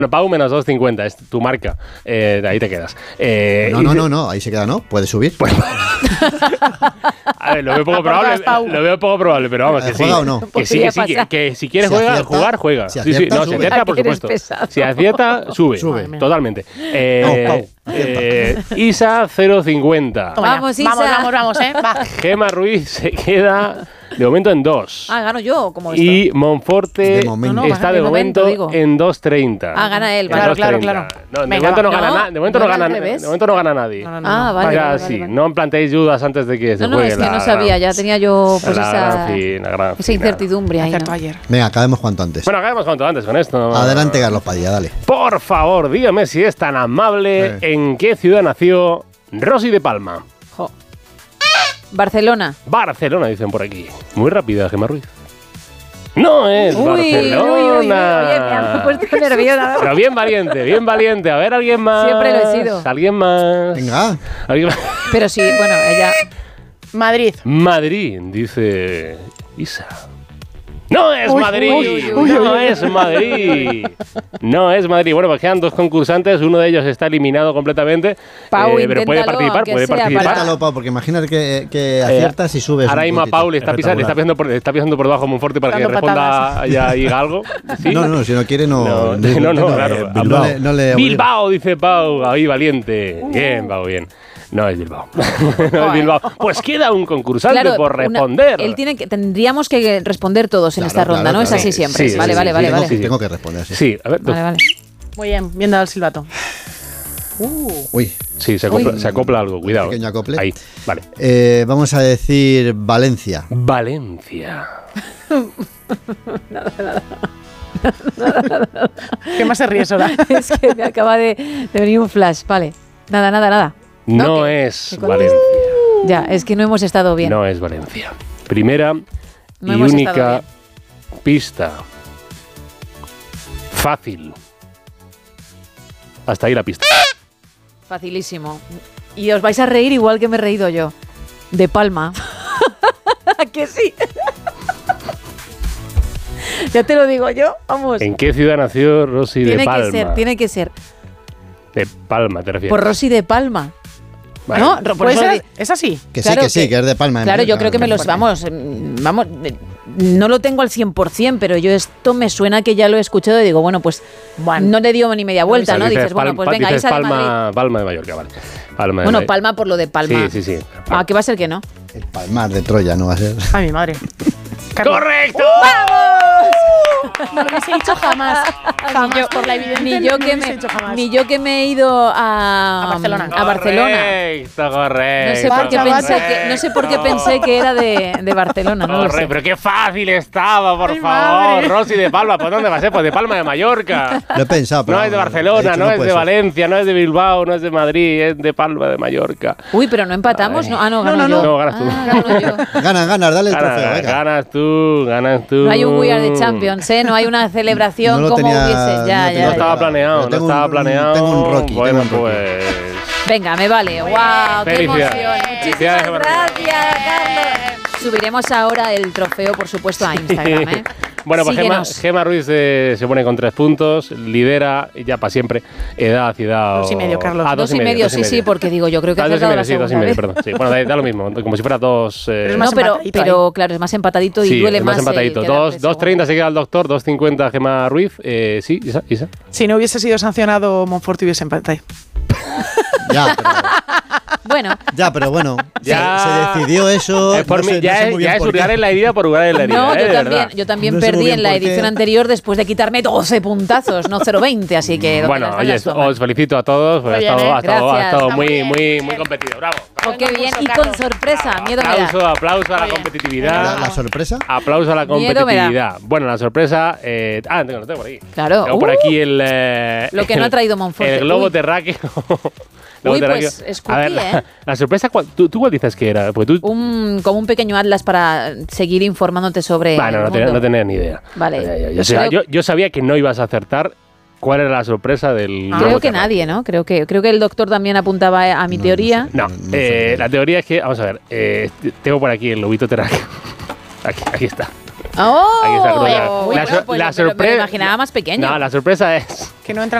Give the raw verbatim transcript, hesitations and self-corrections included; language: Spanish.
Pau menos dos cincuenta, es tu marca. Eh, ahí te quedas. Eh, no, no, no, no, ahí se queda, ¿no? Puede subir. Pues, a ver, lo veo poco probable. Lo veo poco probable, pero vamos, que sí. ¿Juega o no? Que sí, que sí. Que, que si quieres si juega, acierta, jugar, juega. Si sí, sí, no, sube. si acierta, por supuesto. Pesado. Si acierta, sube. Sube. Totalmente. Eh, Pau, Pau, eh, Isa cero cincuenta. Vamos, Isa. Vamos, vamos, vamos, ¿eh? Va. Gema Ruiz se queda de momento en dos. Ah, gano yo, como esto. Y Monforte De momento. No, no, está de de momento, momento digo. en dos treinta. Ah, gana él, En vale. Claro, claro, 2.30. claro. No, de Venga, momento no, va. gana No, nada. De momento no, no era gana al de revés. momento no gana nadie. No, no, no. Ah, vale, Vaya, vale, sí, vale, vale. no planteéis dudas antes de que se No, no, juegue es que la no sabía, gran- ya tenía yo pues la esa, gran fin, la gran esa final. incertidumbre ahí, Acertó ¿no? ayer. Venga, acabemos cuanto antes. Bueno, acabemos cuanto antes con esto. Adelante, Carlos Padilla, dale. Por favor, dígame si es tan amable, Eh. ¿en qué ciudad nació Rosy de Palma? Jo. Barcelona. Barcelona, dicen por aquí. Muy rápida, Gemma Ruiz. No es Uy, Barcelona. uy, uy, uy, oye, me ha puesto nerviosa. Pero bien valiente, bien valiente. A ver, alguien más. Siempre lo he sido. Alguien más. Venga. ¿Alguien más? Pero sí, bueno, ella... Madrid. Madrid, dice Isa. No es Uy, Madrid, uy, uy, no uy. es Madrid, no es Madrid. Bueno, pues quedan dos concursantes, uno de ellos está eliminado completamente, Pau, eh, pero puede inténtalo, participar, aunque puede sea, participar. para- Inténtalo, Pau, porque imagínate que, que aciertas y subes. Ahora un mismo a puntito. Pau le está, pisando, le está pisando por, le está pisando por debajo Monforte para que Dando responda patadas. y diga algo. ¿Sí? No, no, si no quiere, no. No, no, no, claro. eh, Bilbao. No le, no le obliga. Bilbao, dice Pau, ahí valiente. Bien, Pau, bien. No es Bilbao. No es Bilbao. Pues queda un concursante Claro, por una- responder. él tiene que, tendríamos que responder todos en Claro, esta ronda, claro, ¿no? Es claro. así siempre. Sí, vale, sí, vale, sí, vale, sí, vale. sí, sí. Tengo que responder, sí. Sí, a ver. Vale, vale. Muy bien, bien dado el silbato. Uy. Sí, se acopla, se acopla algo, cuidado. Pequeño acople. Ahí, vale. Eh, vamos a decir Valencia. Valencia. ¿Qué más se ríe, Sora? Es que me acaba de, de venir un flash. Vale. Nada, nada, nada. No, ¿No? ¿Qué? es ¿Qué cosa? Valencia. Ya, es que no hemos estado bien. No es Valencia. Primera No y hemos única estado pista. Fácil. Hasta ahí la pista. Facilísimo. Y os vais a reír igual que me he reído yo. De Palma. ¿A que sí? Ya te lo digo yo, vamos. ¿En qué ciudad nació Rosy de Tiene Palma? que ser, tiene que ser. De Palma, te refieres. Por Rosy de Palma. Vale. ¿No? Por ¿Puede eso ser? di- ¿Es así? Que Claro sí, que sí, que- que es de Palma. de Claro, yo Mallorca. creo que me los... Vamos, mm, vamos, eh, no lo tengo al cien por ciento, pero yo esto me suena que ya lo he escuchado y digo, bueno, pues Bueno. no le dio ni media vuelta, O sea, ¿no? Dices, Pal- bueno, pues Pal- venga, dices Isa de Madrid. Palma, Palma de Mallorca, vale. Palma de Bueno, Mallorca. Palma por lo de Palma. Sí, sí, sí. Ah, que va a ser que no. El Palmar de Troya no va a ser. Ay, mi madre. Carlos, ¡Correcto! no lo hubiese dicho jamás. Jamás, Ni yo- por la evidente. Ni yo, no lo que hubiese me, dicho jamás. ni yo que me he ido a, A Barcelona. a Barcelona. Correcto, correcto. No sé por qué Correcto. pensé que, no sé por qué pensé que era de, de Barcelona, no lo Correcto, sé. pero qué fácil estaba, por Ay, favor. madre. Rosy de Palma, ¿por dónde va a ser? Pues de Palma de Mallorca. Lo he pensado, pero. No es de he Barcelona, dicho, no es puede de ser. Valencia, no es de Bilbao, no es de Madrid, es de Palma de Mallorca. Uy, pero no empatamos, ¿no? Ah, no, gano No, no, yo. no, ganas tú. Ah, gano yo. Ganas, ganas, dale el trofeo, Ganas, venga. ganas tú, ganas tú. No hay un We Are the Champions, ¿eh? No hay una celebración No lo como tenía- hubiese. no Ya, tenía- ya, No estaba ya. planeado, Pero no tengo estaba un- planeado. tengo un Rocky, Bueno, tengo un Rocky. pues... Venga, me vale. ¡Wow! ¡Qué Felicidades. emoción! Muchísimas Felicidades, Gemma Ruiz. gracias, Carlos. Subiremos ahora el trofeo, por supuesto, a Instagram, ¿eh? Bueno, pues Gema, Síguenos. Gema Ruiz eh, se pone con tres puntos, lidera y ya para siempre edad, ciudad. Dos y medio, Carlos. Ah, Dos y medio, sí, sí, porque digo, yo creo que Ah, has dos y acertado medio, la sí, dos y segunda medio, vez. perdón. Sí, bueno, da, da lo mismo, como si fuera dos. eh, Es No, más pero, empatadito pero ahí. claro, es más empatadito y sí, duele es más. más empatadito. el quedarte Dos, dos treinta se queda el doctor, dos cincuenta Gema Ruiz. Eh, sí, Isa, Isa. Si no hubiese sido sancionado, Monforte hubiese empatado. Ya, pero, Bueno, ya, pero bueno. Ya. Se, se decidió eso. Eh, por no mí, sé- no ya, sé es, muy bien ya es por hurgar qué. en la herida por hurgar en la herida. no, eh, yo de también, verdad. yo también No sé muy perdí bien en la por qué. edición anterior después de quitarme doce puntazos, no cero veinte, así que... ¿dónde Bueno, las oye, las toman? os felicito a todos, porque ha Muy bien, estado, ¿eh? ha estado, ha Gracias. estado Está muy, muy bien, muy, muy muy bien. competido. ¡Bravo! Oh, qué bien, y Carlos. con sorpresa, miedo me da. Aplauso, aplauso a la Muy bien. competitividad. La, la sorpresa. Aplauso a la Miedo me da. competitividad. Bueno, la sorpresa. Eh, ah, tengo, lo tengo por aquí. Claro. Tengo por Uh, aquí el. eh, lo que no ha el- traído Monforte. El globo Uy. terráqueo. Globo Uy, terráqueo. pues, escupí, A ver, la, ¿eh? la sorpresa, ¿cuál- ¿tú, ¿tú cuál dices que era? Porque tú. un, como un pequeño atlas para seguir informándote sobre Bueno, el no, tenía, mundo. no tenía ni idea. Vale. Ya, ya, ya. Yo, sabía, Creo- yo, yo sabía que no ibas a acertar cuál era la sorpresa del. Ah. globo Creo que terráqueo. nadie, ¿no? Creo que, creo que el doctor también apuntaba a mi No, teoría. no No, No, no eh, sé. la teoría es que. Vamos a ver. eh, tengo por aquí el lobito terráqueo. Aquí, aquí está. ¡Oh! Aquí está Coruña. Uy, La bueno, sor- pues la me lo- me lo sorpresa. imaginaba más pequeño. No, la sorpresa es Que no entra